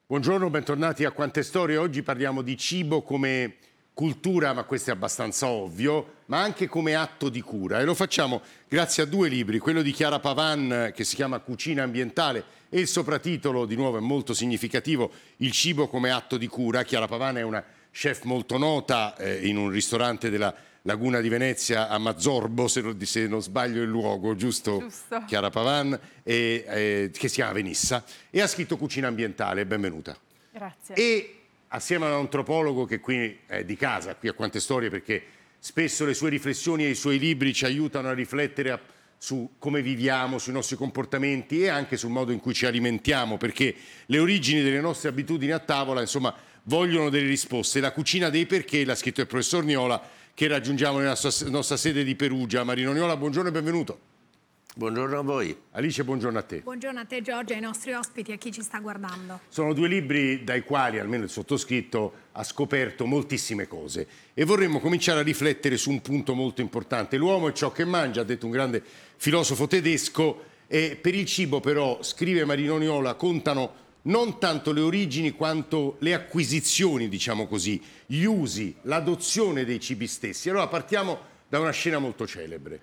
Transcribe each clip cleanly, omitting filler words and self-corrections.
Buongiorno, bentornati a Quante Storie. Oggi parliamo di cibo come cultura, ma questo è abbastanza ovvio, ma anche come atto di cura. E lo facciamo grazie a due libri, quello di Chiara Pavan che si chiama Cucina ambientale e il sopratitolo, di nuovo è molto significativo, Il cibo come atto di cura. Chiara Pavan è una chef molto nota in un ristorante della Laguna di Venezia a Mazzorbo, se non sbaglio il luogo, giusto? Chiara Pavan, che si chiama Venissa, e ha scritto Cucina ambientale. Benvenuta. Grazie. E assieme a un antropologo che qui è di casa, qui a Quante Storie, perché spesso le sue riflessioni e i suoi libri ci aiutano a riflettere su come viviamo, sui nostri comportamenti e anche sul modo in cui ci alimentiamo, perché le origini delle nostre abitudini a tavola, insomma, vogliono delle risposte. La cucina dei perché l'ha scritto il professor Niola, che raggiungiamo nella nostra sede di Perugia. Marino Niola, buongiorno e benvenuto. Buongiorno a voi. Alice, buongiorno a te. Buongiorno a te Giorgio, ai nostri ospiti e a chi ci sta guardando. Sono due libri dai quali, almeno il sottoscritto, ha scoperto moltissime cose e vorremmo cominciare a riflettere su un punto molto importante. L'uomo è ciò che mangia, ha detto un grande filosofo tedesco, e per il cibo però, scrive Marino Niola, contano non tanto le origini quanto le acquisizioni, diciamo così, gli usi, l'adozione dei cibi stessi. Allora partiamo da una scena molto celebre.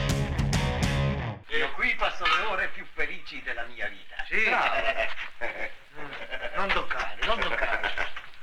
Io qui passo le ore più felici della mia vita. Sì. Bravo.